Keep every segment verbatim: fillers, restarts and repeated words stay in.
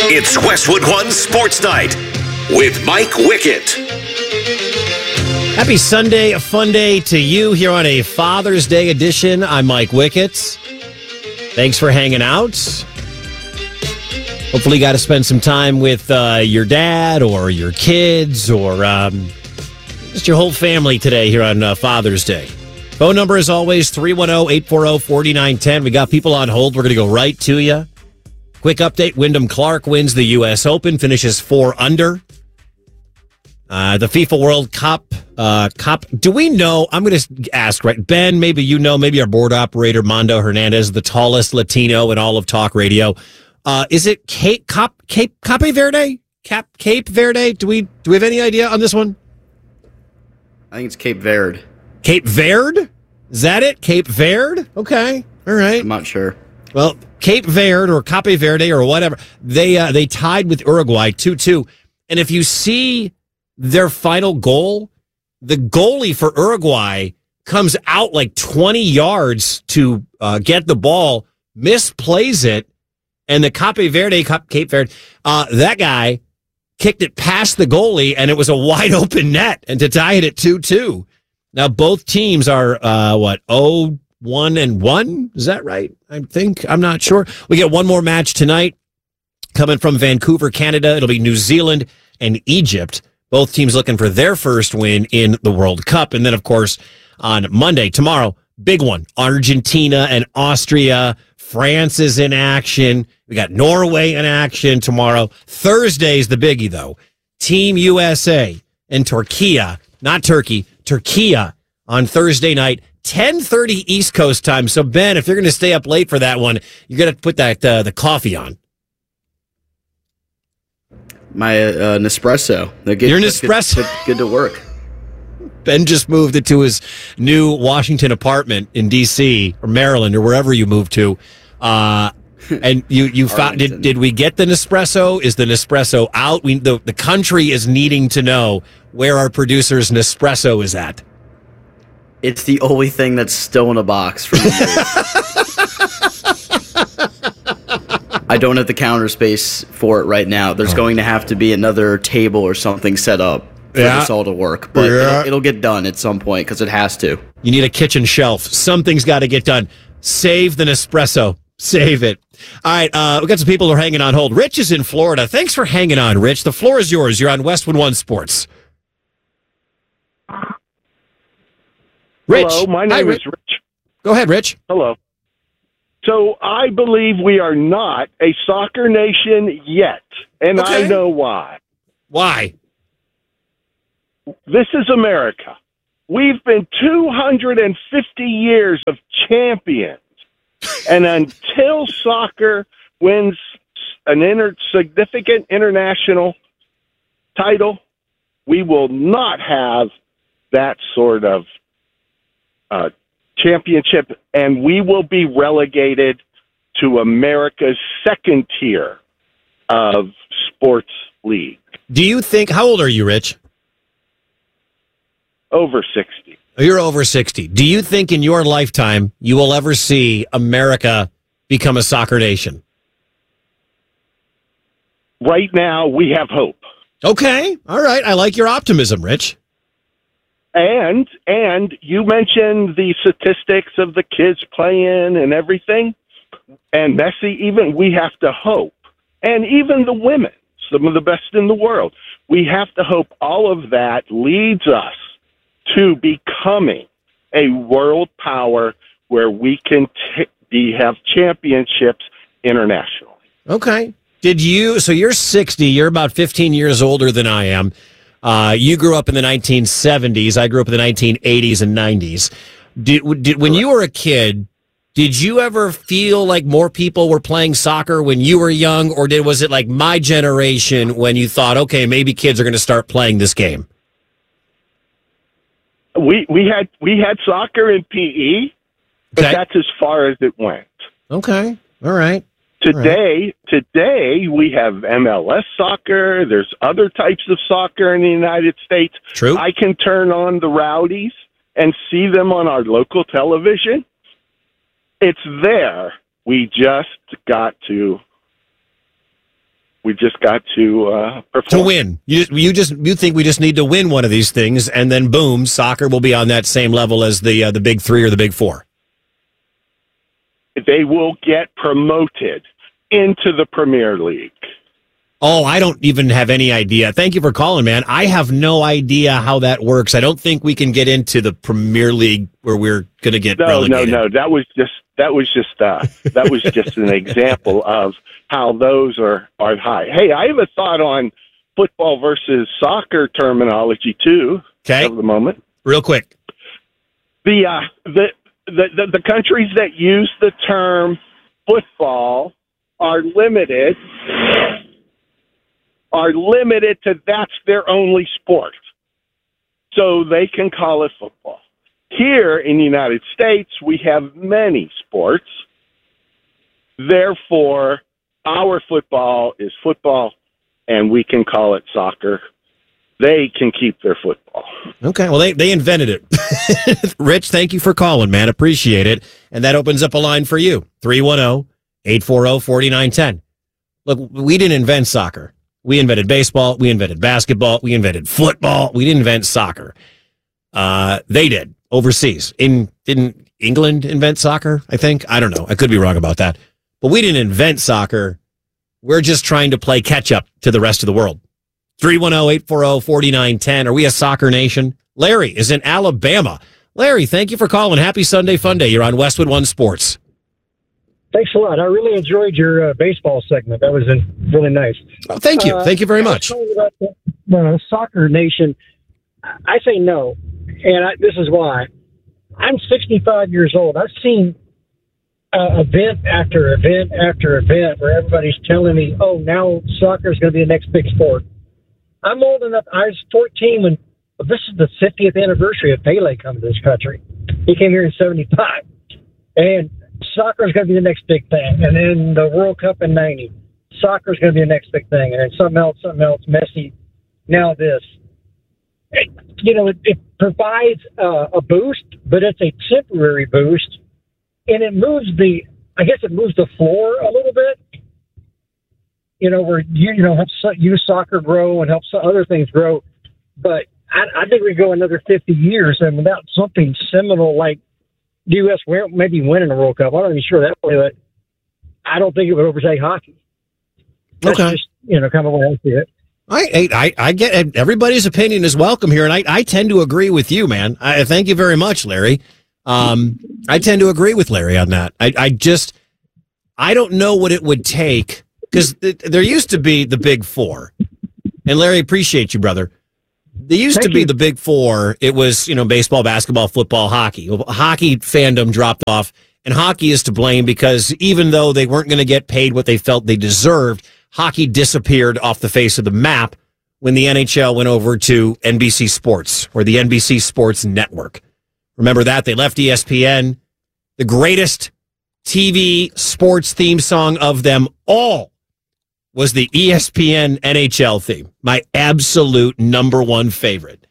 It's Westwood One Sports Night with Mike Wickett. Happy Sunday, a fun day to you here on a Father's Day edition. I'm Mike Wickett. Thanks for hanging out. Hopefully you got to spend some time with uh, your dad or your kids or um, just your whole family today here on uh, Father's Day. Phone number is always three one zero, eight four zero, four nine one zero. We got people on hold. We're going to go right to you. Quick update, Wyndham Clark wins the U S Open, finishes four under. Uh, the FIFA World Cup, uh, Cup. Do we know? I'm going to ask, right? Ben, maybe you know, maybe our board operator, Mondo Hernandez, the tallest Latino in all of talk radio. Uh, is it Cape, Cap, Cape, Cape Verde? Cap, Cape Verde? Do we, do we have any idea on this one? I think it's Cape Verde. Cape Verde? Is that it? Cape Verde? Okay. All right. I'm not sure. Well, Cape Verde or Cape Verde or whatever, they uh, they tied with Uruguay two two. And if you see their final goal, the goalie for Uruguay comes out like twenty yards to uh, get the ball, misplays it, and the Cape Verde, Cape Verde, uh, that guy kicked it past the goalie, and it was a wide open net, and to tie it at two two. Now, both teams are, uh, what, oh, one and one? Is that right? I think. I'm not sure. We get one more match tonight coming from Vancouver, Canada. It'll be New Zealand and Egypt. Both teams looking for their first win in the World Cup. And then, of course, on Monday, tomorrow, big one. Argentina and Austria. France is in action. We got Norway in action tomorrow. Thursday's the biggie, though. Team U S A and Turkey, not Turkey, Turkey on Thursday night. ten thirty East Coast time. So, Ben, if you're going to stay up late for that one, you're going to put that uh, the coffee on. My uh, Nespresso. Good, Your Nespresso. Good, good, good to work. Ben just moved into his new Washington apartment in D C or Maryland or wherever you moved to. Uh, and you, you found, did, did we get the Nespresso? Is the Nespresso out? We, the, the country is needing to know where our producer's Nespresso is at. It's the only thing that's still in a box from the I don't have the counter space for it right now. There's oh. going to have to be another table or something set up for yeah. this all to work. But yeah. it'll, it'll get done at some point because it has to. You need a kitchen shelf. Something's got to get done. Save the Nespresso. Save it. All right, uh, we've got some people who are hanging on hold. Rich is in Florida. Thanks for hanging on, Rich. The floor is yours. You're on Westwood One Sports. Rich. Hello, my name Hi, Rich. is Rich. Go ahead, Rich. Hello. So I believe we are not a soccer nation yet, and okay. I know why. Why? This is America. We've been two hundred fifty years of champions, and until soccer wins an inter- significant international title, we will not have that sort of Uh, championship, and we will be relegated to America's second tier of sports league. Do you think, how old are you, Rich? Over sixty. You're over sixty. Do you think in your lifetime you will ever see America become a soccer nation? Right now, we have hope. Okay. All right. I like your optimism, Rich. And and you mentioned the statistics of the kids playing and everything, and Messi, even we have to hope. And even the women, some of the best in the world, we have to hope all of that leads us to becoming a world power where we can t- be, have championships internationally. Okay. Did you, so you're sixty, you're about fifteen years older than I am. Uh, you grew up in the nineteen seventies. I grew up in the nineteen eighties and nineties. Did, did when you were a kid, did you ever feel like more people were playing soccer when you were young, or did was it like my generation when you thought, okay, maybe kids are going to start playing this game? We we had we had soccer in P E, but okay. that's as far as it went. Okay, all right. Today, right. today we have M L S soccer. There's other types of soccer in the United States. True. I can turn on the Rowdies and see them on our local television. It's there. We just got to. We just got to uh, perform. To win. You, you just you think we just need to win one of these things, and then boom, soccer will be on that same level as the uh, the big three or the big four. They will get promoted into the Premier League. Oh, I don't even have any idea. Thank you for calling, man. I have no idea how that works. I don't think we can get into the Premier League where we're going to get no, relegated. No, no, That was just that was just uh, that was just an example of how those are, are high. Hey, I have a thought on football versus soccer terminology too. Okay, at the moment, real quick. The uh, the, the the the countries that use the term football are limited. Are limited to that's their only sport, so they can call it football. Here in the United States, we have many sports. Therefore, our football is football, and we can call it soccer. They can keep their football. Okay, well, they, they invented it. Rich, thank you for calling, man. Appreciate it. And that opens up a line for you, three one zero, eight four zero, four nine one zero. Look, we didn't invent soccer. We invented baseball. We invented basketball. We invented football. We didn't invent soccer. Uh, they did overseas. In didn't England invent soccer? I think. I don't know. I could be wrong about that. But we didn't invent soccer. We're just trying to play catch up to the rest of the world. three one zero, eight four zero, four nine one zero. Are we a soccer nation? Larry is in Alabama. Larry, thank you for calling. Happy Sunday Fun Day. You're on Westwood One Sports. Thanks a lot. I really enjoyed your uh, baseball segment. That was uh, really nice. Oh, thank you. Uh, thank you very much. About the, uh, soccer nation, I say no, and I, this is why. I'm sixty-five years old. I've seen uh, event after event after event where everybody's telling me, oh, now soccer is going to be the next big sport. I'm old enough. I was fourteen when well, this is the fiftieth anniversary of Pele coming to this country. He came here in seventy-five. And soccer is going to be the next big thing. And then the World Cup in ninety. Soccer is going to be the next big thing. And then something else, something else, Messi. Now this. It, you know, it, it provides uh, a boost, but it's a temporary boost. And it moves the, I guess it moves the floor a little bit. You know, where you, you know, helps youth soccer grow and helps other things grow. But I, I think we go another fifty years and without something seminal like the U S maybe winning a World Cup. I'm not even sure that way, but I don't think it would overtake hockey. That's okay. Just, you know, kind of the way I see it. I, I, I get everybody's opinion is welcome here, and I, I tend to agree with you, man. I thank you very much, Larry. Um, I tend to agree with Larry on that. I, I just, I don't know what it would take because th- there used to be the Big Four, and Larry, appreciate you, brother. There used Thank to be you. the Big Four. It was, you know, baseball, basketball, football, hockey. Well, hockey fandom dropped off, and hockey is to blame because even though they weren't going to get paid what they felt they deserved, hockey disappeared off the face of the map when the N H L went over to N B C Sports or the N B C Sports Network. Remember that? They left E S P N. The greatest T V sports theme song of them all was the E S P N N H L theme, my absolute number one favorite.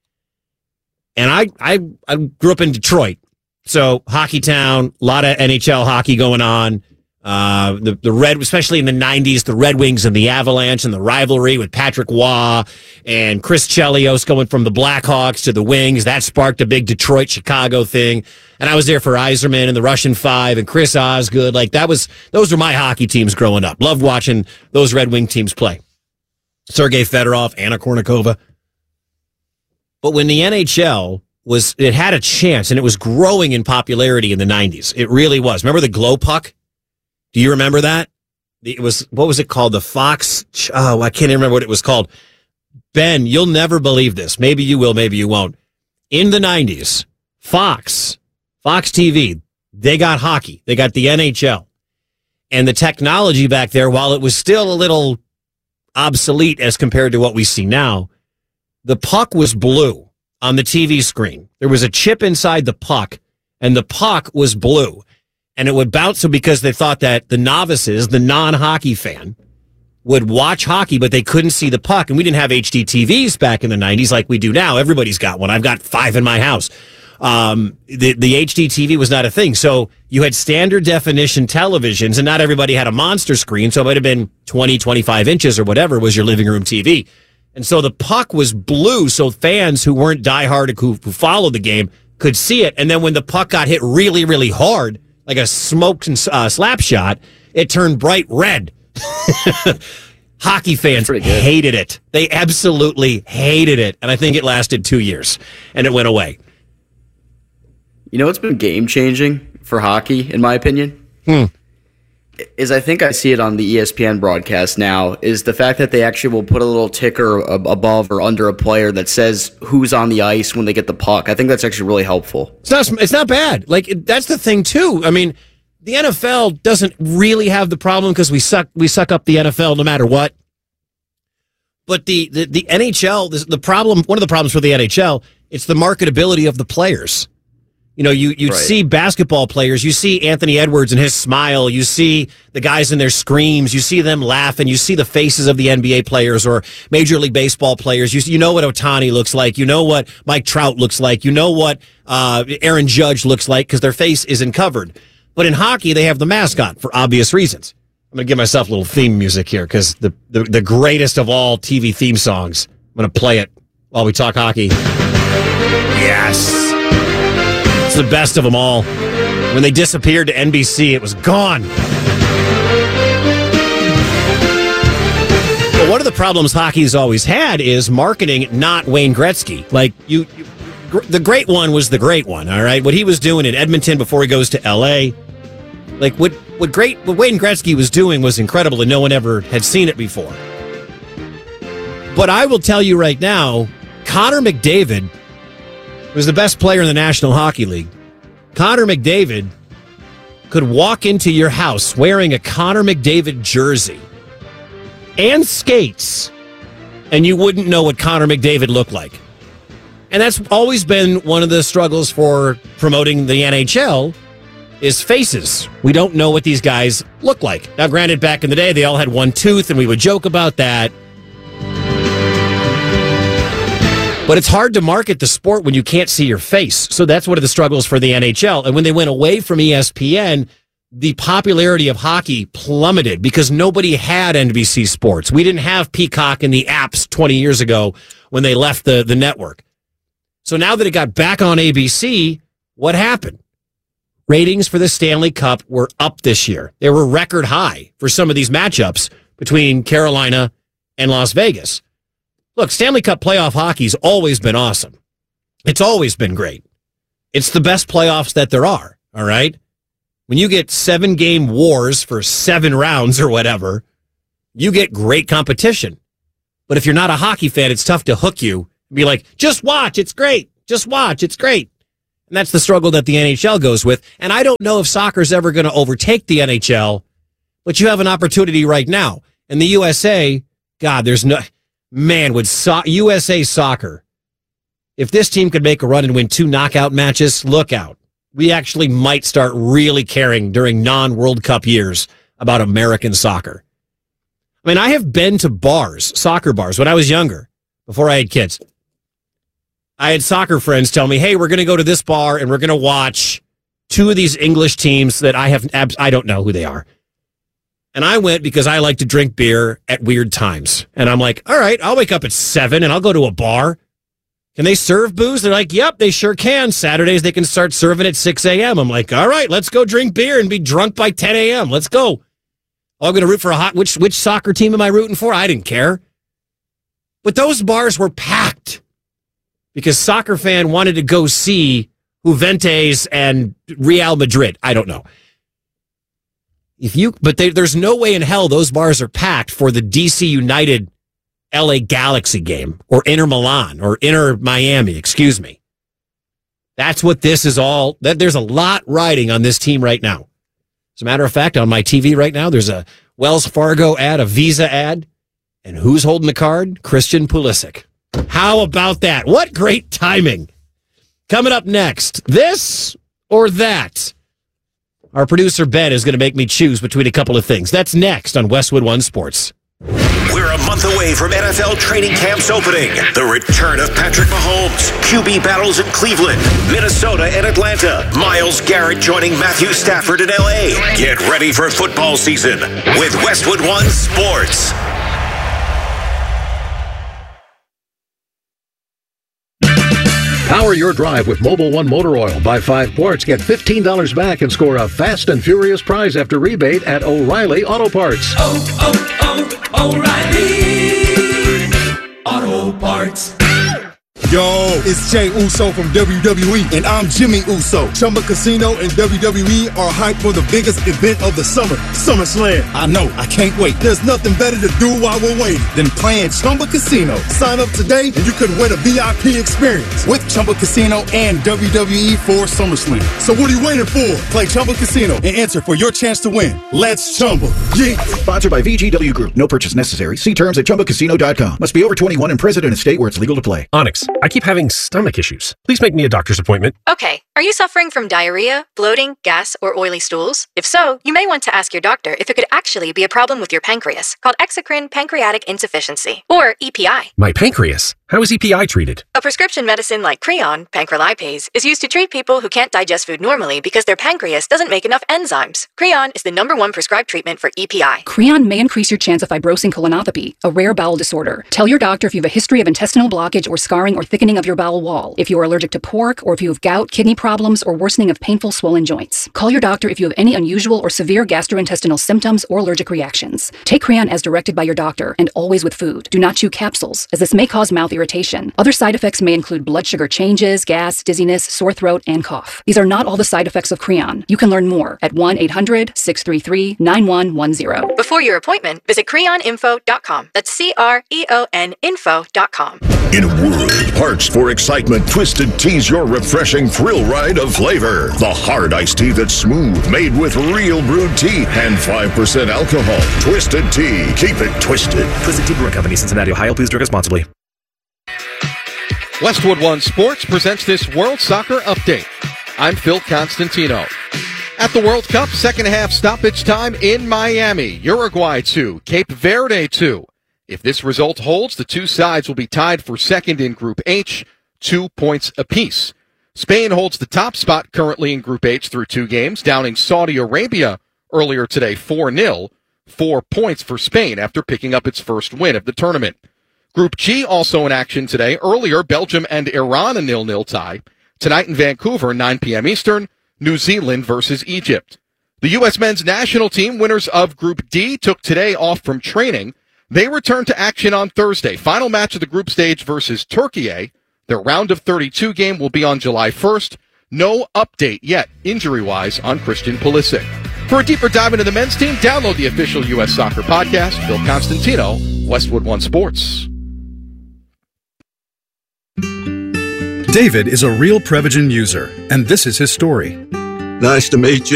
And I, I, I grew up in Detroit, so hockey town, a lot of N H L hockey going on. Uh, the the red, especially in the nineties, the Red Wings and the Avalanche and the rivalry with Patrick Waugh and Chris Chelios going from the Blackhawks to the Wings. That sparked a big Detroit Chicago thing. And I was there for Yzerman and the Russian Five and Chris Osgood. Like that was, those were my hockey teams growing up. Loved watching those Red Wing teams play. Sergei Fedorov, Anna Kournikova. But when the N H L was, it had a chance and it was growing in popularity in the nineties. It really was. Remember the glow puck? Do you remember that? It was, what was it called? The Fox, oh, I can't even remember what it was called. Ben, you'll never believe this. Maybe you will, maybe you won't. In the nineties, Fox, Fox T V, they got hockey. They got the N H L. And the technology back there, while it was still a little obsolete as compared to what we see now, the puck was blue on the T V screen. There was a chip inside the puck, and the puck was blue. And it would bounce, so because they thought that the novices, the non-hockey fan, would watch hockey, but they couldn't see the puck. And we didn't have H D T Vs back in the nineties like we do now. Everybody's got one. I've got five in my house. Um, the, the H D T V was not a thing. So you had standard definition televisions, and not everybody had a monster screen. So it might have been twenty, twenty-five inches or whatever was your living room T V. And so the puck was blue, so fans who weren't diehard, who, who followed the game, could see it. And then when the puck got hit really, really hard, like a smoked uh, slap shot, it turned bright red. Hockey fans hated it. They absolutely hated it. And I think it lasted two years, and it went away. You know what's been game-changing for hockey, in my opinion? Hmm. Is I think I see it on the E S P N broadcast now, is the fact that they actually will put a little ticker above or under a player that says who's on the ice when they get the puck. I think that's actually really helpful. It's not, it's not bad. Like, that's the thing, too. I mean, the N F L doesn't really have the problem because we suck we suck up the N F L no matter what. But the, the, the N H L, the problem, one of the problems for the N H L, it's the marketability of the players. You know, you, you right. see basketball players, you see Anthony Edwards and his smile, you see the guys in their screams, you see them laugh, and you see the faces of the N B A players or Major League Baseball players. You, you know what Ohtani looks like, you know what Mike Trout looks like, you know what uh, Aaron Judge looks like because their face isn't covered. But in hockey, they have the mascot for obvious reasons. I'm going to give myself a little theme music here because the, the, the greatest of all T V theme songs, I'm going to play it while we talk hockey. Yes. It's the best of them all. When they disappeared to N B C, it was gone. But one of the problems hockey's always had is marketing, not Wayne Gretzky. Like, you, you, the great one was the great one, all right? What he was doing in Edmonton before he goes to L A, like, what, what, great, what Wayne Gretzky was doing was incredible, and no one ever had seen it before. But I will tell you right now, Connor McDavid was the best player in the National Hockey League. Connor McDavid could walk into your house wearing a Connor McDavid jersey and skates, and you wouldn't know what Connor McDavid looked like. And that's always been one of the struggles for promoting the N H L is faces. We don't know what these guys look like. Now, granted, back in the day, they all had one tooth, and we would joke about that. But it's hard to market the sport when you can't see your face. So that's one of the struggles for the N H L. And when they went away from E S P N, the popularity of hockey plummeted because nobody had N B C Sports. We didn't have Peacock and the apps twenty years ago when they left the, the network. So now that it got back on A B C, what happened? Ratings for the Stanley Cup were up this year. They were record high for some of these matchups between Carolina and Las Vegas. Look, Stanley Cup playoff hockey's always been awesome. It's always been great. It's the best playoffs that there are, all right? When you get seven-game wars for seven rounds or whatever, you get great competition. But if you're not a hockey fan, it's tough to hook you and be like, just watch, it's great. Just watch, it's great. And that's the struggle that the N H L goes with. And I don't know if soccer's ever going to overtake the N H L, but you have an opportunity right now. And the U S A, God, there's no... Man, would so- U S A Soccer, if this team could make a run and win two knockout matches, look out. We actually might start really caring during non-World Cup years about American soccer. I mean, I have been to bars, soccer bars, when I was younger, before I had kids. I had soccer friends tell me, hey, we're going to go to this bar and we're going to watch two of these English teams that I have, abs- I don't know who they are. And I went because I like to drink beer at weird times. And I'm like, all right, I'll wake up at seven and I'll go to a bar. Can they serve booze? They're like, yep, they sure can. Saturdays, they can start serving at six a.m. I'm like, all right, let's go drink beer and be drunk by ten a.m. Let's go. Oh, I'm going to root for a hot, which, which soccer team am I rooting for? I didn't care. But those bars were packed because soccer fan wanted to go see Juventus and Real Madrid. I don't know. If you, but they, there's no way in hell those bars are packed for the D C United L A Galaxy game or Inter Milan or Inter Miami, excuse me. That's what this is all. That there's a lot riding on this team right now. As a matter of fact, on my T V right now, there's a Wells Fargo ad, a Visa ad, and who's holding the card? Christian Pulisic. How about that? What great timing. Coming up next, this or that? Our producer, Ben, is going to make me choose between a couple of things. That's next on Westwood One Sports. We're a month away from N F L training camps opening. The return of Patrick Mahomes, Q B battles in Cleveland, Minnesota, and Atlanta. Myles Garrett joining Matthew Stafford in L A. Get ready for football season with Westwood One Sports. Power your drive with Mobil One Motor Oil. Buy five quarts, get fifteen dollars back, and score a fast and furious prize after rebate at O'Reilly Auto Parts. Oh, oh, oh, O'Reilly Auto Parts. Yo, it's Jay Uso from W W E, and I'm Jimmy Uso. Chumba Casino and W W E are hyped for the biggest event of the summer, SummerSlam. I know, I can't wait. There's nothing better to do while we're waiting than playing Chumba Casino. Sign up today, and you could win a V I P experience with Chumba Casino and W W E for SummerSlam. So what are you waiting for? Play Chumba Casino and enter for your chance to win. Let's Chumba. Yeah. Sponsored by V G W Group. No purchase necessary. See terms at chumba casino dot com. Must be over twenty-one and present in a state where it's legal to play. Onyx, I keep having stomach issues. Please make me a doctor's appointment. Okay. Are you suffering from diarrhea, bloating, gas, or oily stools? If so, you may want to ask your doctor if it could actually be a problem with your pancreas, called exocrine pancreatic insufficiency, or E P I. My pancreas? How is E P I treated? A prescription medicine like Creon, pancrelipase, is used to treat people who can't digest food normally because their pancreas doesn't make enough enzymes. Creon is the number one prescribed treatment for E P I. Creon may increase your chance of fibrosing colonopathy, a rare bowel disorder. Tell your doctor if you have a history of intestinal blockage or scarring or thickening of your bowel wall, if you are allergic to pork, or if you have gout, kidney problems, or worsening of painful swollen joints. Call your doctor if you have any unusual or severe gastrointestinal symptoms or allergic reactions. Take Creon as directed by your doctor, and always with food. Do not chew capsules, as this may cause mouth irritation. Other side effects may include blood sugar changes, gas, dizziness, sore throat, and cough. These are not all the side effects of Creon. You can learn more at one eight hundred six three three nine one one zero. Before your appointment, visit creon info dot com. That's C R E O N info dot com. In a world parched for excitement, Twisted Tea's your refreshing thrill ride of flavor. The hard iced tea that's smooth, made with real brewed tea and five percent alcohol. Twisted Tea. Keep it twisted. Twisted Tea Brewing Company, Cincinnati, Ohio. Please drink responsibly. Westwood One Sports presents this World Soccer Update. I'm Phil Constantino. At the World Cup, second half stoppage time in Miami. Uruguay two, Cape Verde two. If this result holds, the two sides will be tied for second in Group H, two points apiece. Spain holds the top spot currently in Group H through two games, downing Saudi Arabia earlier today four nil, four points for Spain after picking up its first win of the tournament. Group G also in action today. Earlier, Belgium and Iran a nil nil tie. Tonight in Vancouver, nine p.m. Eastern, New Zealand versus Egypt. The U S men's national team, winners of Group D, took today off from training. They return to action on Thursday. Final match of the group stage versus Turkey. Their round of thirty-two game will be on July first. No update yet, injury-wise, on Christian Pulisic. For a deeper dive into the men's team, download the official U S Soccer podcast. Phil Constantino, Westwood One Sports. David is a real Prevagen user, and this is his story. Nice to meet you.